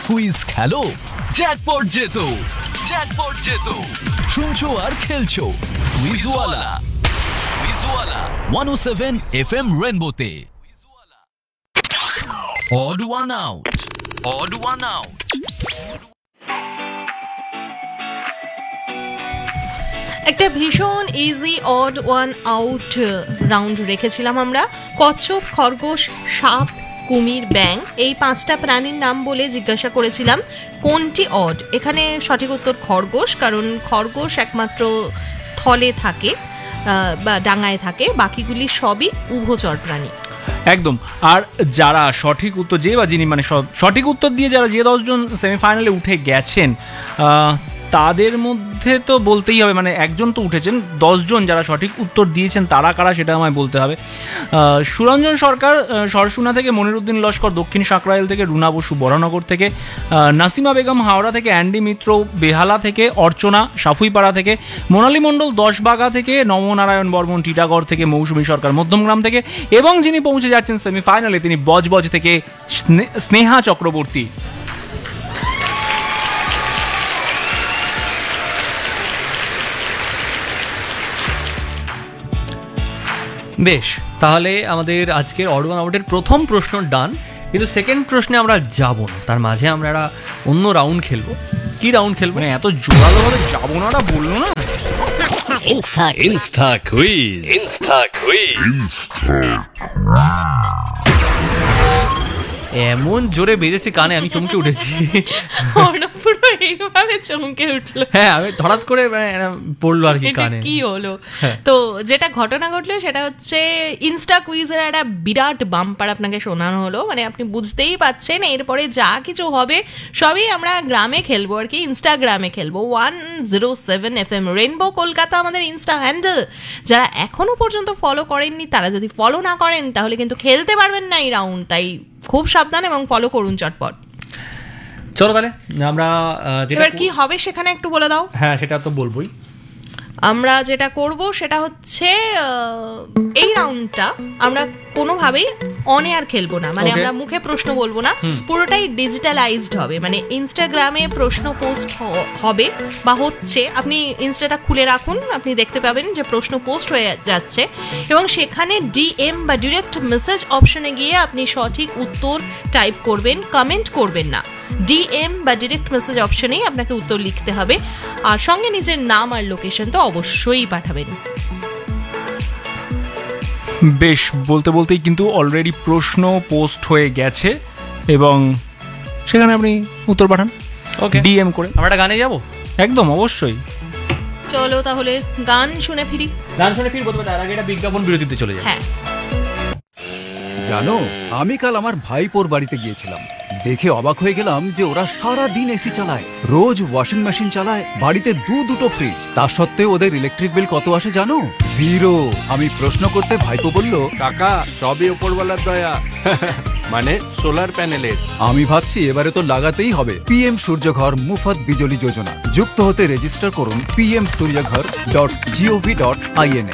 Quiz খেলো, jackpot জেতো। Jackpot জেতো শুনছো আর খেলছো কুইজওয়ালা। কুইজওয়ালা 107 FM রেনবোতে। Odd one out, odd one out. একটা ভীষণ easy odd one out round রেখেছিলাম আমরা। কচ্ছপ, খরগোশ, সাপ, কুমির, ব্যাঙ এই 5টা প্রাণীর নাম বলে জিজ্ঞাসা করেছিলাম কোনটি অড। এখানে সঠিক উত্তর খরগোশ, কারণ খরগোশ একমাত্র স্থলে থাকে বা ডাঙায় থাকে, বাকিগুলি সবই উভচর প্রাণী। একদম। আর যারা সঠিক উত্তর যিনি মানে সঠিক উত্তর দিয়ে যারা 10 জন সেমিফাইনালে উঠে গেছেন, তাদের মধ্যে তো বলতেই হবে, মানে একজন তো উঠেছেন, 10 জন যারা সঠিক উত্তর দিয়েছেন তারা কারা সেটা আমায় বলতে হবে। সুরঞ্জন সরকার সরসুনা থেকে, মনিরুদ্দিন লস্কর দক্ষিণ সাঁকরাইল থেকে, রুনা বসু বরানগর থেকে, নাসিমা বেগম হাওড়া থেকে, অ্যান্ডি মিত্র বেহালা থেকে, অর্চনা সাফুইপাড়া থেকে, মোনালী মণ্ডল 10বাগা থেকে, নবনারায়ণ বর্মন টিটাগড় থেকে, মৌসুমী সরকার মধ্যমগ্রাম থেকে, এবং যিনি পৌঁছে যাচ্ছেন সেমিফাইনালে তিনি বজবজ থেকে স্নেহা চক্রবর্তী। বেশ, তাহলে আমাদের আজকের অড ওয়ান আউটের প্রথম প্রশ্ন ডান, কিন্তু সেকেন্ড প্রশ্নে আমরা যাব না, তার মাঝে আমরা একটা অন্য রাউন্ড খেলবো। কি রাউন্ড খেলবো? মানে এত জোরালো ভাবে যাবো না, বললো না। Insta quiz, Insta quiz. এমন জোরে বেজেছে কানে, আমি চমকে উঠেছি। পুরো এইভাবে চমকে উঠলো। হ্যাঁ, আমি হঠাৎ করে পড়লো আর কি কানে। কি হলো? তো যেটা ঘটনা ঘটলো সেটা হচ্ছে ইনস্টা কুইজের একটা বিরাট বাম্পার আপনাকে শোনানো হলো। মানে আপনি বুঝতেই পাচ্ছেন এরপরে যা কিছু হবে সবই আমরা গ্রামে খেলবো আর কি, ইনস্টাগ্রামে খেলবো। 107 FM রেনবো কলকাতা আমাদের ইনস্টা হ্যান্ডেল। যারা এখনো পর্যন্ত ফলো করেননি, তারা যদি ফলো না করেন তাহলে কিন্তু খেলতে পারবেন না এই রাউন্ড, তাই খুব সাবধান এবং ফলো করুন চটপট। চলো তাহলে আমরা এবার কি হবে সেখানে একটু বলে দাও। হ্যাঁ, সেটা তো বলবোই। আমরা যেটা করব সেটা হচ্ছে এই রাউন্ডটা আমরা কোনোভাবেই অন এয়ার খেলবো না, মানে আমরা মুখে প্রশ্ন বলবো না, পুরোটাই ডিজিটালাইজড হবে। মানে ইনস্টাগ্রামে প্রশ্ন পোস্ট হবে বা হচ্ছে, আপনি ইনস্টাটা খুলে রাখুন, আপনি দেখতে পাবেন যে প্রশ্ন পোস্ট হয়ে যাচ্ছে, এবং সেখানে ডিএম বা ডিরেক্ট মেসেজ অপশনে গিয়ে আপনি সঠিক উত্তর টাইপ করবেন, কমেন্ট করবেন না। ডিএম বা ডিরেক্ট মেসেজ অপশনেই আপনাকে উত্তর লিখতে হবে, আর সঙ্গে নিজের নাম আর লোকেশন তো অবশ্যই পাঠাবেন। বেশ, বলতে বলতেই কিন্তু অলরেডি প্রশ্ন পোস্ট হয়ে গেছে এবং সেখানে আপনি উত্তর পাঠান, ওকে, ডিএম করে। আমরা একটা গানে যাবো। একদম, অবশ্যই। চলো তাহলে গান শুনে ফিরি। গান শুনে ফিরবো, তবে তার আগে একটা বিজ্ঞাপন বিরতিতে চলে যাবো। হ্যাঁ, জানো আমি কাল আমার ভাইপোর বাড়িতে গিয়েছিলাম, দেখে অবাক হয়ে গেলাম যে ওরা সারা দিন এসি চালায়, রোজ ওয়াশিং মেশিন চালায়, বাড়িতে দুটো ফ্রিজ, তা সত্ত্বেও ওদের ইলেকট্রিক বিল কত আসে জানো? 0। আমি প্রশ্ন করতে ভাইপো বলল, কাকা সবই উপরওয়ালার দয়া। মানে সোলার প্যানেলের। আমি ভাবছি এবারে তো লাগাতেই হবে। PM সূর্যঘর মুফত বিজলি যোজনা, যুক্ত হতে রেজিস্টার করুন pmsuryaghar.gov.in।